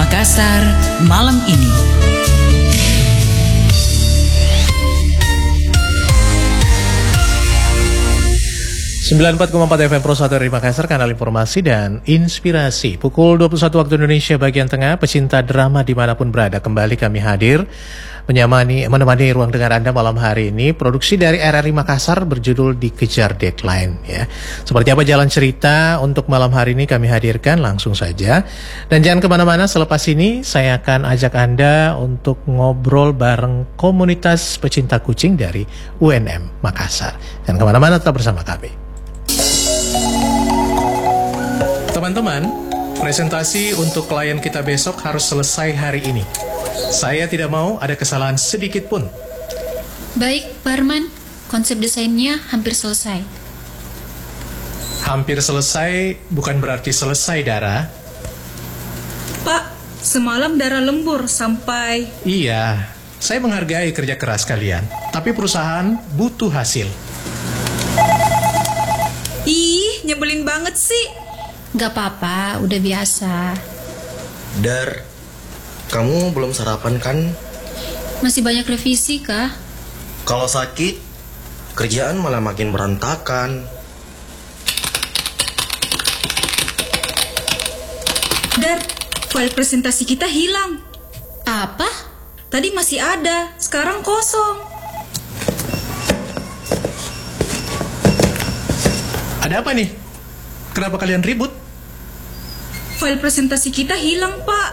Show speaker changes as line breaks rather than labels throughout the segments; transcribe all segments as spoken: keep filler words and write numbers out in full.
Makassar malam ini.
sembilan puluh empat koma empat F M Pro satu dari Makassar, kanal informasi dan inspirasi. Pukul dua puluh satu waktu Indonesia bagian tengah, pecinta drama dimanapun berada, kembali kami hadir menyamani, menemani ruang dengar Anda malam hari ini. Produksi dari R R I Makassar berjudul Dikejar Deadline. Ya. Seperti apa jalan cerita untuk malam hari ini kami hadirkan langsung saja. Dan jangan kemana-mana, selepas ini saya akan ajak Anda untuk ngobrol bareng komunitas pecinta kucing dari U N M Makassar. Jangan kemana-mana, tetap bersama kami. Teman-teman, presentasi untuk klien kita besok harus selesai hari ini. Saya tidak mau ada kesalahan sedikit pun.
Baik, Pak Arman. Konsep desainnya hampir selesai.
Hampir selesai bukan berarti selesai, Dara.
Pak, semalam Dara lembur sampai...
Iya, saya menghargai kerja keras kalian, tapi perusahaan butuh hasil.
Ih, nyebelin banget sih.
Gak apa-apa, udah biasa.
Dar, kamu belum sarapan kan?
Masih banyak revisi kah?
Kalau sakit, kerjaan malah makin berantakan.
Dar, file presentasi kita hilang.
Apa?
Tadi masih ada, sekarang kosong.
Ada apa nih? Kenapa kalian ribut?
File presentasi kita hilang, Pak.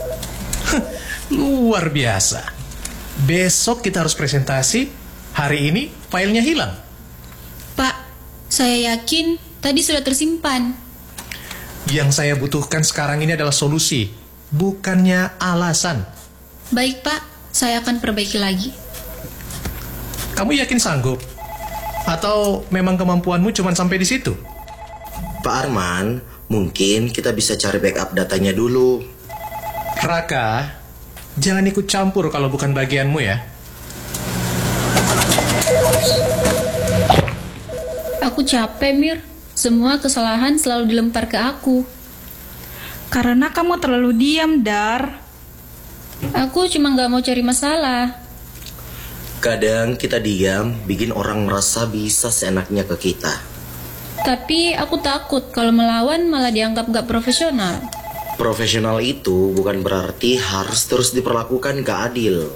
Luar biasa. Besok kita harus presentasi, hari ini filenya hilang.
Pak, saya yakin tadi sudah tersimpan.
Yang saya butuhkan sekarang ini adalah solusi, bukannya alasan.
Baik, Pak, saya akan perbaiki lagi.
Kamu yakin sanggup? Atau memang kemampuanmu cuma sampai di situ?
Pak Arman, mungkin kita bisa cari backup datanya dulu.
Raka, jangan ikut campur kalau bukan bagianmu ya.
Aku capek, Mir. Semua kesalahan selalu dilempar ke aku.
Karena kamu terlalu diam, Dar.
Aku cuma gak mau cari masalah.
Kadang kita diam, bikin orang merasa bisa seenaknya ke kita.
Tapi aku takut kalau melawan malah dianggap gak profesional.
Profesional itu bukan berarti harus terus diperlakukan gak adil.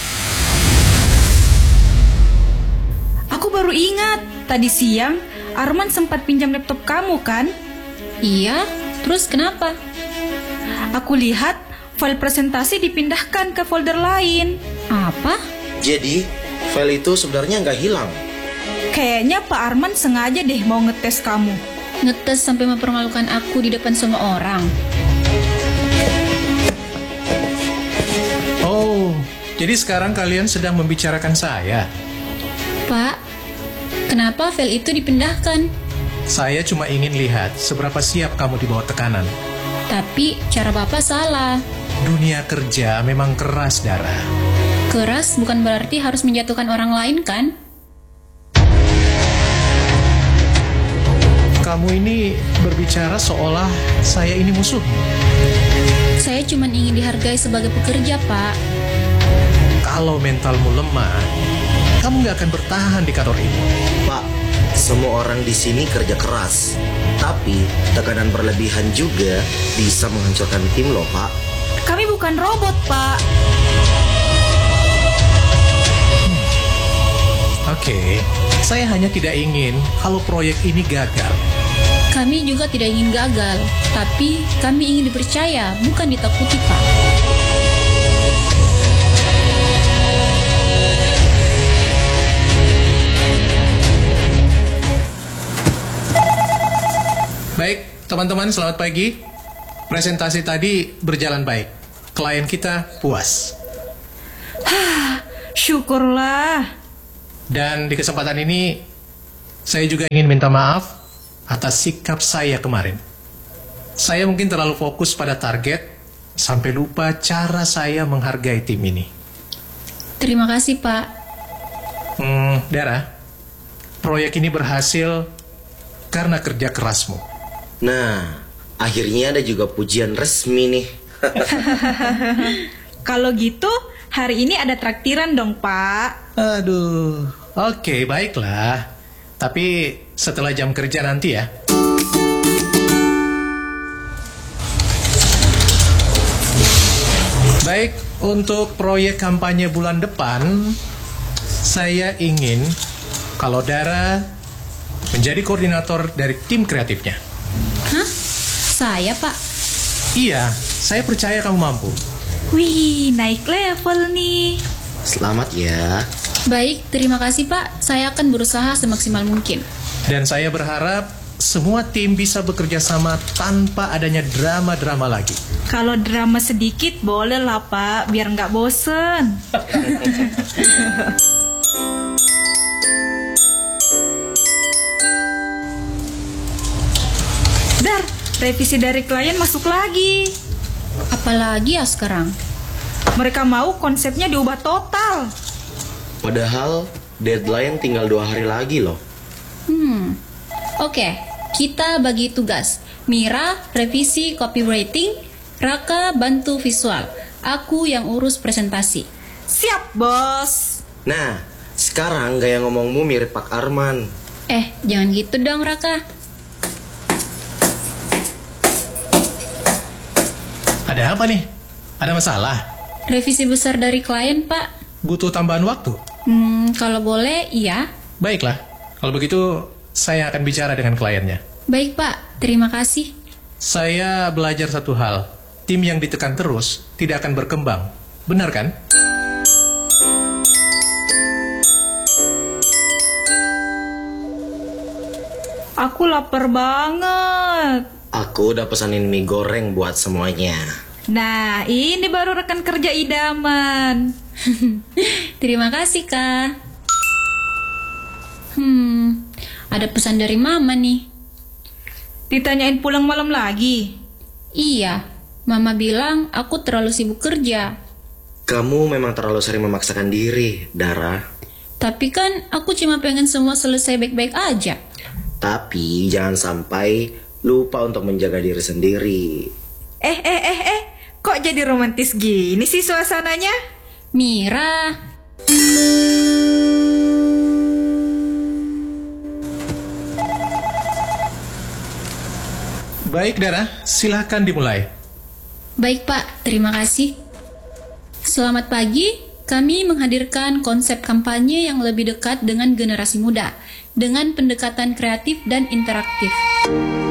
Aku baru ingat, tadi siang Arman sempat pinjam laptop kamu kan?
Iya, terus kenapa?
Aku lihat file presentasi dipindahkan ke folder lain.
Apa?
Jadi, file itu sebenarnya gak hilang.
Kayaknya Pak Arman sengaja deh mau ngetes kamu.
Ngetes sampai mempermalukan aku di depan semua orang.
Oh, jadi sekarang kalian sedang membicarakan saya?
Pak, kenapa file itu dipindahkan?
Saya cuma ingin lihat seberapa siap kamu di bawah tekanan.
Tapi cara Bapak salah.
Dunia kerja memang keras, Dara.
Keras bukan berarti harus menjatuhkan orang lain kan?
Kamu ini berbicara seolah saya ini musuhmu.
Saya cuma ingin dihargai sebagai pekerja, Pak.
Kalau mentalmu lemah, kamu nggak akan bertahan di kantor ini.
Pak, semua orang di sini kerja keras. Tapi tekanan berlebihan juga bisa menghancurkan tim loh, Pak.
Kami bukan robot, Pak.
Oke, okay. Saya hanya tidak ingin kalau proyek ini gagal.
Kami juga tidak ingin gagal, tapi kami ingin dipercaya, bukan ditakuti, Pak.
Baik, teman-teman, selamat pagi. Presentasi tadi berjalan baik. Klien kita puas.
Hah, syukurlah.
Dan di kesempatan ini, saya juga ingin minta maaf atas sikap saya kemarin. Saya mungkin terlalu fokus pada target, sampai lupa cara saya menghargai tim ini.
Terima kasih, Pak.
Hmm, Dara, proyek ini berhasil karena kerja kerasmu.
Nah, akhirnya ada juga pujian resmi nih.
Kalau gitu, hari ini ada traktiran dong, Pak.
Aduh, oke, baiklah. Tapi setelah jam kerja nanti ya. Baik, untuk proyek kampanye bulan depan, saya ingin kalau Dara menjadi koordinator dari tim kreatifnya.
Hah? Saya, Pak?
Iya, saya percaya kamu mampu.
Wih, naik level nih.
Selamat ya.
Baik, terima kasih, Pak. Saya akan berusaha semaksimal mungkin.
Dan saya berharap semua tim bisa bekerja sama tanpa adanya drama-drama lagi.
Kalau drama sedikit boleh lah, Pak, biar nggak bosen. Dar, revisi dari klien masuk lagi.
Apalagi ya sekarang?
Mereka mau konsepnya diubah total.
Padahal deadline tinggal dua hari lagi loh.
Hmm, oke. Kita bagi tugas. Mira, revisi copywriting. Raka, bantu visual. Aku yang urus presentasi.
Siap, bos.
Nah, sekarang gaya ngomongmu mirip Pak Arman.
Eh, jangan gitu dong, Raka.
Ada apa nih? Ada masalah?
Revisi besar dari klien, Pak.
Butuh tambahan waktu?
Hmm, kalau boleh, iya.
Baiklah, kalau begitu saya akan bicara dengan kliennya.
Baik, Pak. Terima kasih.
Saya belajar satu hal. Tim yang ditekan terus tidak akan berkembang. Benar kan?
Aku lapar banget.
Aku udah pesanin mie goreng buat semuanya.
Nah, ini baru rekan kerja idaman.
Terima kasih, Kak. Hmm, ada pesan dari Mama nih.
Ditanyain pulang malam lagi.
Iya, Mama bilang aku terlalu sibuk kerja.
Kamu memang terlalu sering memaksakan diri, Dara.
Tapi kan aku cuma pengen semua selesai baik-baik aja.
Tapi jangan sampai lupa untuk menjaga diri sendiri.
Eh, eh, eh, eh. Kok jadi romantis gini sih suasananya?
Mira.
Baik, Dara. Silahkan dimulai.
Baik, Pak. Terima kasih. Selamat pagi. Kami menghadirkan konsep kampanye yang lebih dekat dengan generasi muda, dengan pendekatan kreatif dan interaktif.